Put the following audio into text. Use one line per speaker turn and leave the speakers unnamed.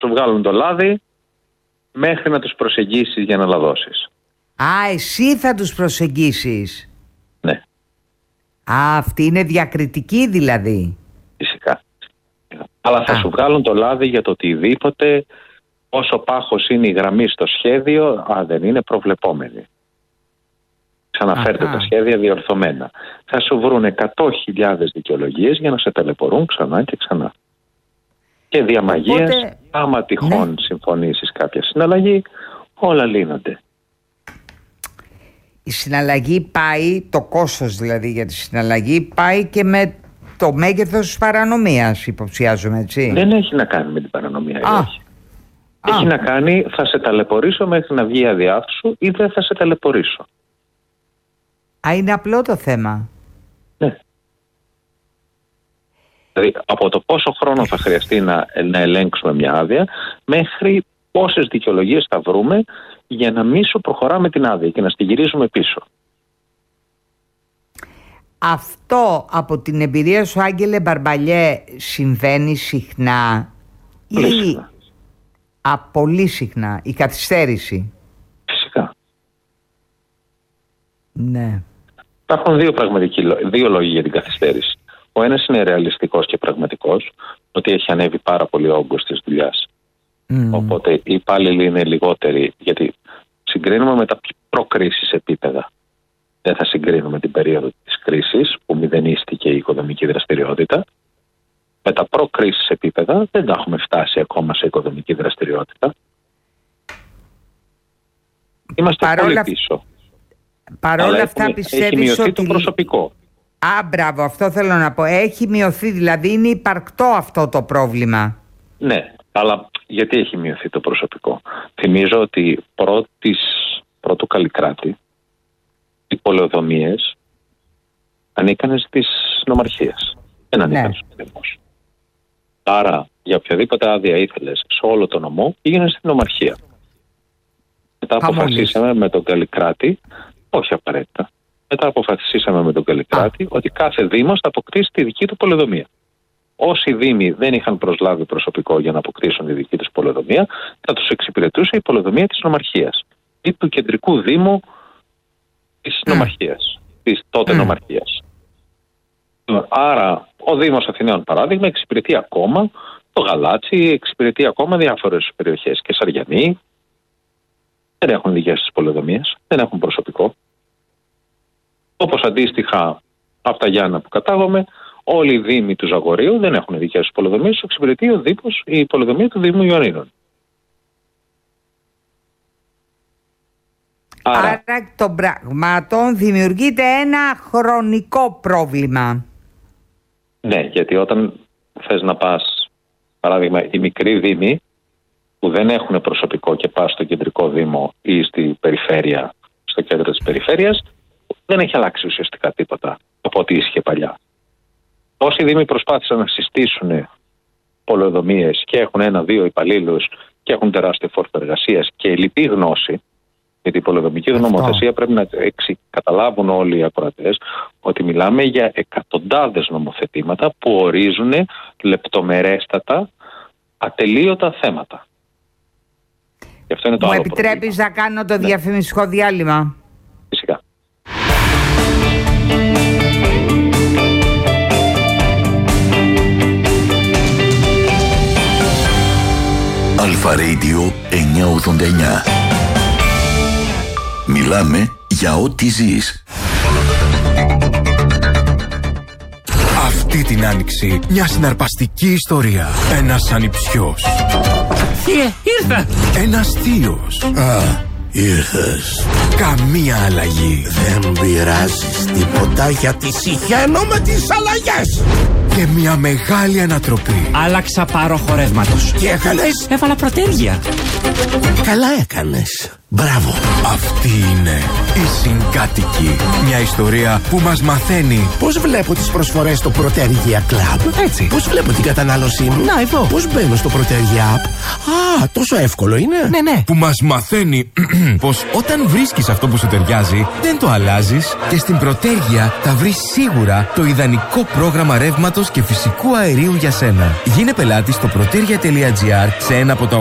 Σου βγάλουν το λάδι μέχρι να τους προσεγγίσεις για να λαδώσεις.
Εσύ θα τους προσεγγίσεις.
Ναι.
Αυτή είναι διακριτική δηλαδή.
Φυσικά. Αλλά θα σου βγάλουν το λάδι για το οτιδήποτε, όσο πάχος είναι η γραμμή στο σχέδιο, δεν είναι προβλεπόμενη. Ξαναφέρτε τα σχέδια διορθωμένα. Θα σου βρουν 100.000 δικαιολογίες για να σε ταλαιπωρούν ξανά και ξανά. Και διαμαγείας, άμα τυχόν συμφωνήσεις κάποια συναλλαγή, όλα λύνονται.
Η συναλλαγή πάει, το κόστος δηλαδή για τη συναλλαγή, πάει και με το μέγεθος της παρανομίας, υποψιάζομαι, έτσι.
Δεν έχει να κάνει με την παρανομία. Έχει να κάνει, θα σε ταλαιπωρήσω μέχρι να βγει η άδειά σου ή δεν θα σε ταλαιπωρήσω.
Είναι απλό το θέμα.
Ναι. Δηλαδή από το πόσο χρόνο θα χρειαστεί να ελέγξουμε μια άδεια μέχρι πόσες δικαιολογίες θα βρούμε για να μην σου προχωράμε την άδεια και να στη γυρίζουμε πίσω.
Αυτό από την εμπειρία σου, Άγγελε Μπαρμπαλιέ, συμβαίνει συχνά? Πολύ συχνά η καθυστέρηση?
Φυσικά.
Ναι.
Υπάρχουν δύο λόγοι για την καθυστέρηση. Ο ένας είναι ρεαλιστικός και πραγματικός, ότι έχει ανέβει πάρα πολύ ο όγκος της δουλειάς. Οπότε οι υπάλληλοι είναι λιγότεροι, γιατί συγκρίνουμε με τα προκρίσεις επίπεδα. Δεν θα συγκρίνουμε την περίοδο της κρίσης που μηδενίστηκε η οικοδομική δραστηριότητα. Με τα προκρίσεις επίπεδα δεν τα έχουμε φτάσει ακόμα σε οικοδομική δραστηριότητα. Είμαστε πολύ πίσω.
Παρόλα αυτά πιστεύεις ότι...
Έχει μειωθεί το προσωπικό.
Μπράβο, αυτό θέλω να πω. Έχει μειωθεί, δηλαδή είναι υπαρκτό αυτό το πρόβλημα.
Ναι, αλλά γιατί έχει μειωθεί το προσωπικό? Θυμίζω ότι πρώτου Καλλικράτη οι πολεοδομίες ανήκαν στις νομαρχίες. Δεν ανήκαν στους δήμους. Άρα για οποιαδήποτε άδεια ήθελες σε όλο το νομό πήγαινε στην νομαρχία. Μετά αποφασίσαμε με τον Καλλικράτη, όχι απαραίτητα, μετά αποφασίσαμε με τον Καλλικράτη ότι κάθε δήμος θα αποκτήσει τη δική του πολεοδομία. Όσοι δήμοι δεν είχαν προσλάβει προσωπικό για να αποκτήσουν τη δική τους πολεοδομία, θα τους εξυπηρετούσε η πολεοδομία της νομαρχίας ή του κεντρικού δήμου της νομαρχίας, της τότε νομαρχίας. Άρα ο Δήμος Αθηναίων, παράδειγμα, εξυπηρετεί ακόμα το Γαλάτσι, εξυπηρετεί ακόμα διάφορες περιοχές και Σαριανοί. Δεν έχουν δικές τους πολεοδομίες, δεν έχουν προσωπικό. Όπως αντίστοιχα από τα Γιάννα που κατάγομαι, όλοι οι δήμοι του Ζαγορείου δεν έχουν δικές τους πολεοδομίες, τους εξυπηρετεί ο Δήμος, η πολεοδομία του Δήμου Ιωαννίνων.
Άρα των πραγμάτων δημιουργείται ένα χρονικό πρόβλημα.
Ναι, γιατί όταν θες να πας, παράδειγμα, οι μικροί δήμοι που δεν έχουν προσωπικό και πας στο κεντρικό δήμο ή στη περιφέρεια, στο κέντρο της περιφέρειας, δεν έχει αλλάξει ουσιαστικά τίποτα από ό,τι ίσχυε παλιά. Όσοι δήμοι προσπάθησαν να συστήσουν πολεοδομίες και έχουν 1-2 υπαλλήλους και έχουν τεράστιο φόρτο εργασίας και λυπή γνώση, γιατί η πολεοδομική νομοθεσία πρέπει να καταλάβουν όλοι οι ακροατές ότι μιλάμε για εκατοντάδες νομοθετήματα που ορίζουν λεπτομερέστατα, ατελείωτα θέματα. Και αυτό είναι το
Μου
άλλο
επιτρέπεις
πρόβλημα.
να κάνω το διαφημιστικό διάλειμμα?
Φυσικά.
Αλφα Radio 989. Μιλάμε για ό,τι ζεις.
Αυτή την άνοιξη μια συναρπαστική ιστορία. Ένας ανιψιός.
Ήρθα!
Ένας θείος.
Ήρθες.
Καμία αλλαγή.
Δεν πειράζεις τίποτα γιατί συχαίνω με τις αλλαγές.
Και μια μεγάλη ανατροπή.
Άλλαξα πάροχο ρεύματος. Τι έκανες?
Έβαλα προτέρια.
Καλά έκανες. Μπράβο.
Αυτή είναι η Συγκάτοικη. Μια ιστορία που μας μαθαίνει
Πώς βλέπω τις προσφορές στο Protergia Club.
Έτσι.
Πώς βλέπω την κατανάλωσή μου.
Να, εδώ.
Πώς μπαίνω στο Protergia App. Α, τόσο εύκολο είναι.
Ναι.
που μας μαθαίνει πως όταν βρίσκεις αυτό που σου ταιριάζει, δεν το αλλάζεις και στην Protergia θα βρεις σίγουρα το ιδανικό πρόγραμμα ρεύματος και φυσικού αερίου για σένα. Γίνε πελάτης στο protergia.gr σε ένα από τα